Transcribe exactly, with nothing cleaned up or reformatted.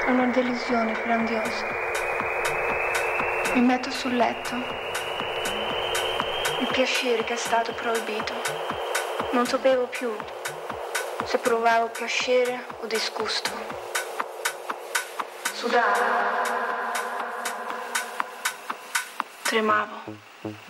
Una delusione grandiosa. Mi metto sul letto. Il piacere che è stato proibito. Non sapevo più se provavo piacere o disgusto. Sudavo. Tremavo.